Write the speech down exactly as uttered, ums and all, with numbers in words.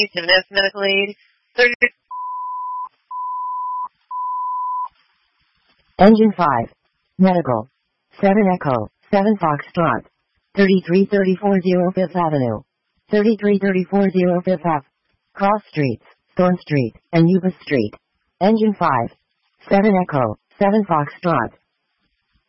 to Miss Medical Aid. thirty Engine five. Medical. seven Echo. seven Foxtrot. thirty-three thirty-four zero Fifth Avenue. thirty-three thirty-four zero Fifth Ave. Cross Streets, Thorn Street, and Yuba Street. Engine five. seven Echo. seven Foxtrot.